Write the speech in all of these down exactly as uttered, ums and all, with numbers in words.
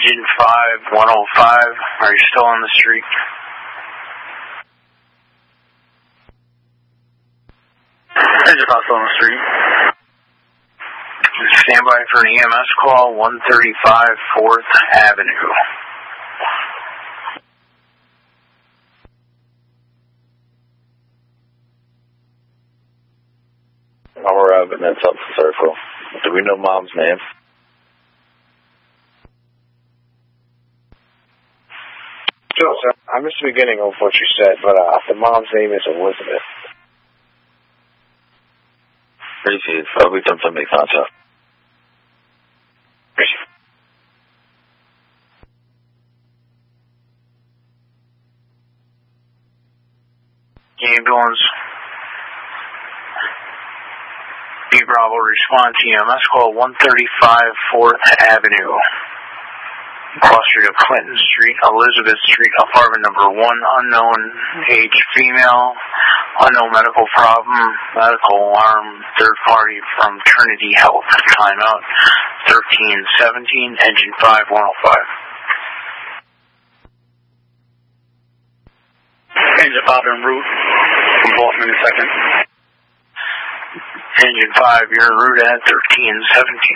Engine five, one oh five, are you still on the street? Engine five still on the street. Stand by for an E M S call, one thirty-five fourth Avenue. Our evidence up the circle. Do we know Mom's name? Sure, sir. I missed the beginning of what you said, but uh, the mom's name is Elizabeth. Receive. I'll be done to make contact. Ambulance. B Bravo response E M S call one thirty-five fourth Avenue. Cross street of Clinton Street, Elizabeth Street, apartment number one, unknown age female, unknown medical problem, medical alarm, third party from Trinity Health. Timeout thirteen seventeen, engine five, one oh five. Engine five en route from Boston in a second. Engine five, you're en route at thirteen seventeen.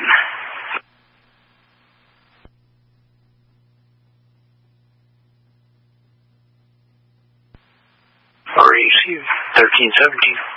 Receive thirteen seventeen.